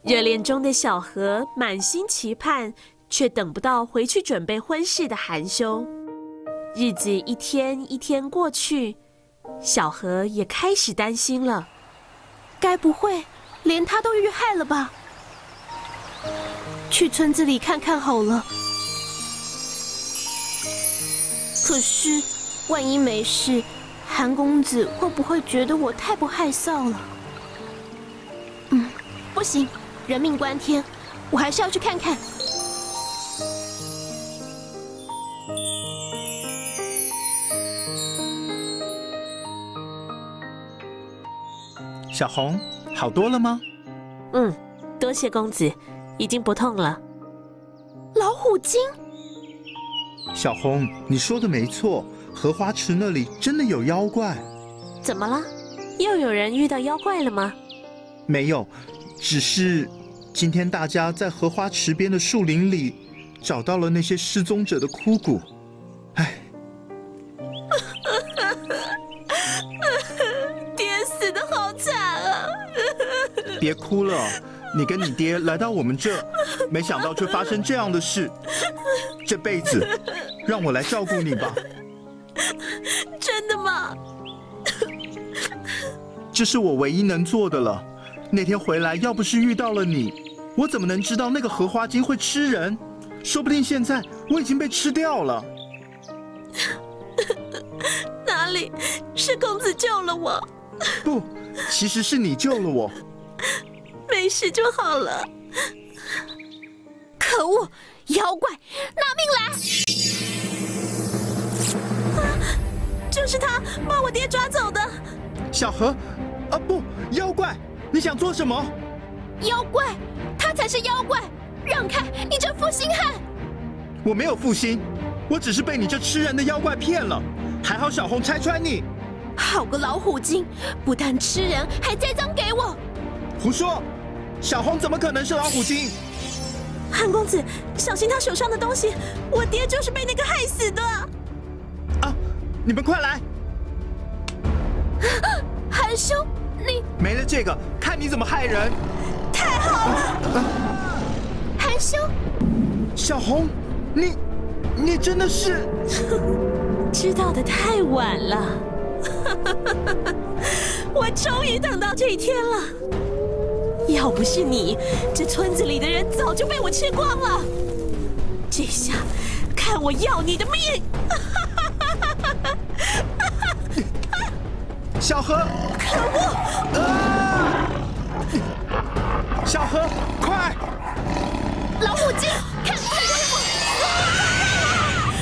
热恋中的小何满心期盼，却等不到回去准备婚事的含羞。日子一天一天过去，小何也开始担心了。 该不会连他都遇害了吧？去村子里看看好了。可是，万一没事，韩公子会不会觉得我太不害臊了？不行，人命关天，我还是要去看看。 小红，好多了吗？ 多谢公子，已经不痛了。 老虎精。 小红，你说的没错，荷花池那里真的有妖怪。 怎么了？又有人遇到妖怪了吗？ 没有，只是今天大家在荷花池边的树林里找到了那些失踪者的枯骨。唉， 爹死得好惨啊！ 别哭了，你跟你爹来到我们这，没想到却发生这样的事。这辈子，让我来照顾你吧。 真的吗？ 这是我唯一能做的了。那天回来，要不是遇到了你，我怎么能知道那个荷花精会吃人？说不定现在我已经被吃掉了。 哪里是公子救了我？ 不，其实是你救了我。 没事就好了。 可恶，妖怪，拿命来！ 就是他把我爹抓走的。 小何，啊不，妖怪，你想做什么？ 妖怪，他才是妖怪！让开，你这负心汉！ 我没有负心，我只是被你这吃人的妖怪骗了。还好小红拆穿你。 好个老虎精，不但吃人，还栽赃给我！ 胡说！小红怎么可能是老虎精？ 韩公子，小心他手上的东西，我爹就是被那个害死的。 啊！你们快来！ 韩兄，你没了这个，看你怎么害人！ 太好了！ 韩兄， 小红，你真的是…… 知道的太晚了。我终于等到这一天了。要不是你，这村子里的人早就被我吃光了。这下，看我要你的命！ 小何， 可恶！ 小何，快！ 老虎精，看快威猛！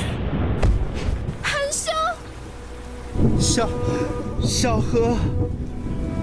韩兄， 小何，